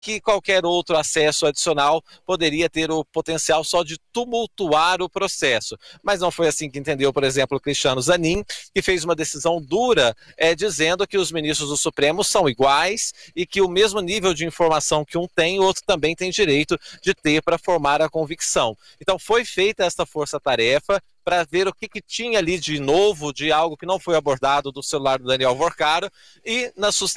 que qualquer outro acesso adicional poderia ter o potencial só de tumultuar o processo. Mas não foi assim que entendeu, por exemplo, o Cristiano Zanin, que fez uma decisão dura, dizendo que os ministros do Supremo são iguais e que o mesmo nível de informação que um tem, o outro também tem direito de ter para formar a convicção. Então foi feita esta força-tarefa para ver o que tinha ali de novo, de algo que não foi abordado do celular do Daniel Vorcaro, e na